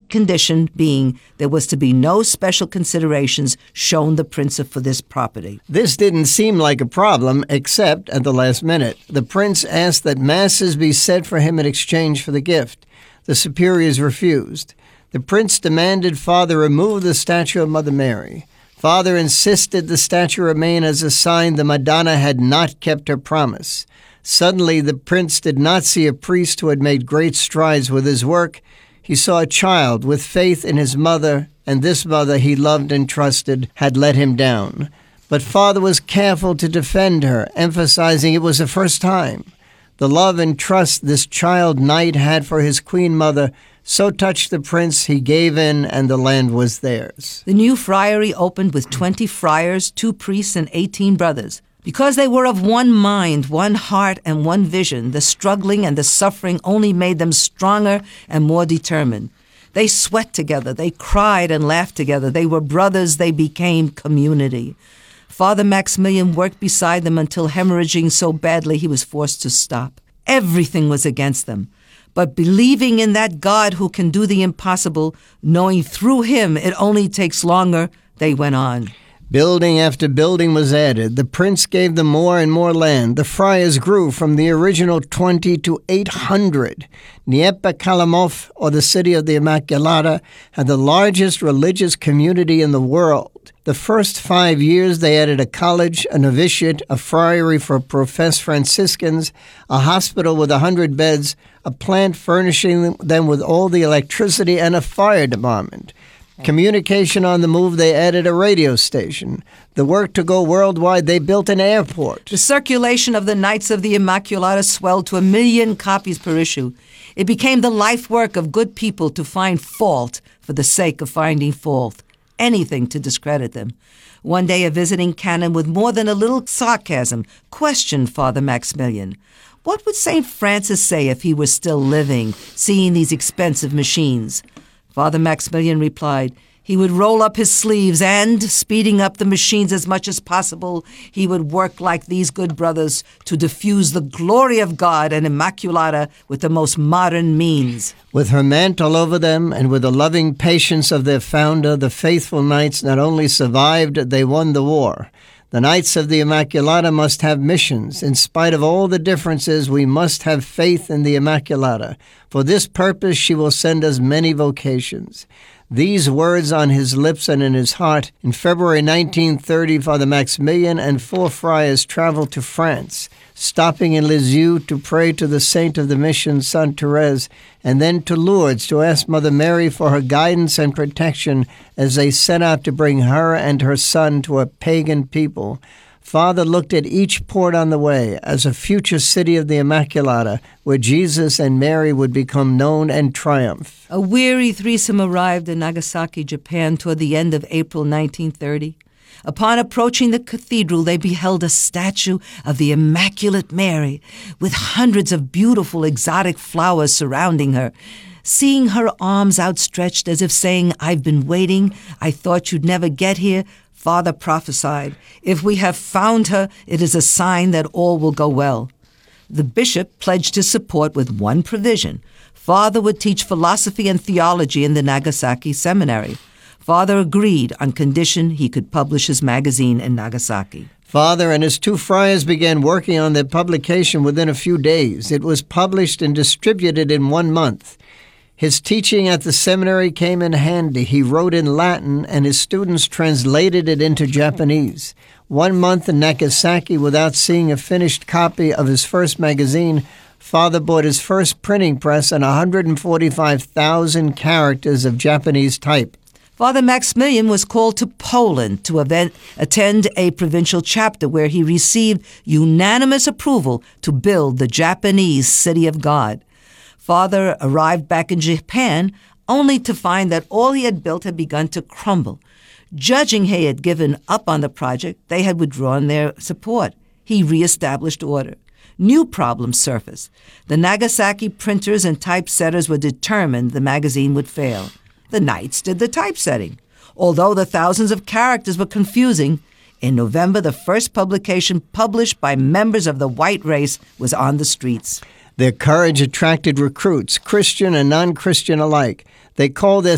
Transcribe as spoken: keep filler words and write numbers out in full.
condition being there was to be no special considerations shown the prince for this property. This didn't seem like a problem, except at the last minute. The prince asked that masses be said for him in exchange for the gift. The superiors refused. The prince demanded Father remove the statue of Mother Mary. Father insisted the statue remain as a sign the Madonna had not kept her promise. Suddenly, the prince did not see a priest who had made great strides with his work. He saw a child with faith in his mother, and this mother he loved and trusted had let him down. But Father was careful to defend her, emphasizing it was the first time. The love and trust this child knight had for his queen mother so touched the prince he gave in, and the land was theirs. The new friary opened with twenty friars, two priests, and eighteen brothers. Because they were of one mind, one heart, and one vision, the struggling and the suffering only made them stronger and more determined. They sweat together, they cried and laughed together. They were brothers, they became community. Father Maximilian worked beside them until hemorrhaging so badly he was forced to stop. Everything was against them. But believing in that God who can do the impossible, knowing through him it only takes longer, they went on. Building after building was added. The prince gave them more and more land. The friars grew from the original twenty to eight hundred. Niepokalamov, or the city of the Immaculata, had the largest religious community in the world. The first five years they added a college, a novitiate, a friary for professed Franciscans, a hospital with a hundred beds, a plant furnishing them with all the electricity, and a fire department. Communication on the move, they added a radio station. The work to go worldwide, they built an airport. The circulation of the Knights of the Immaculata swelled to a million copies per issue. It became the life work of good people to find fault for the sake of finding fault, anything to discredit them. One day, a visiting canon with more than a little sarcasm questioned Father Maximilian. What would Saint Francis say if he were still living, seeing these expensive machines? Father Maximilian replied, he would roll up his sleeves and, speeding up the machines as much as possible, he would work like these good brothers to diffuse the glory of God and Immaculata with the most modern means. With her mantle over them and with the loving patience of their founder, the faithful knights not only survived, they won the war. The Knights of the Immaculata must have missions. In spite of all the differences, we must have faith in the Immaculata. For this purpose, she will send us many vocations. These words on his lips and in his heart. In February nineteen thirty, Father Maximilian and four friars traveled to France, stopping in Lisieux to pray to the saint of the mission, Saint Therese, and then to Lourdes to ask Mother Mary for her guidance and protection as they set out to bring her and her son to a pagan people. Father looked at each port on the way as a future city of the Immaculata, where Jesus and Mary would become known and triumph. A weary threesome arrived in Nagasaki, Japan, toward the end of April nineteen thirty. Upon approaching the cathedral, they beheld a statue of the Immaculate Mary, with hundreds of beautiful exotic flowers surrounding her. Seeing her arms outstretched as if saying, I've been waiting, I thought you'd never get here, Father prophesied, if we have found her, it is a sign that all will go well. The bishop pledged his support with one provision. Father would teach philosophy and theology in the Nagasaki seminary. Father agreed on condition he could publish his magazine in Nagasaki. Father and his two friars began working on their publication within a few days. It was published and distributed in one month. His teaching at the seminary came in handy. He wrote in Latin, and his students translated it into Japanese. One month in Nagasaki, without seeing a finished copy of his first magazine, Father bought his first printing press and one hundred forty-five thousand characters of Japanese type. Father Maximilian was called to Poland to event, attend a provincial chapter where he received unanimous approval to build the Japanese City of God. Father arrived back in Japan only to find that all he had built had begun to crumble. Judging he had given up on the project, they had withdrawn their support. He reestablished order. New problems surfaced. The Nagasaki printers and typesetters were determined the magazine would fail. The Knights did the typesetting. Although the thousands of characters were confusing, in November the first publication published by members of the white race was on the streets. Their courage attracted recruits, Christian and non-Christian alike. They called their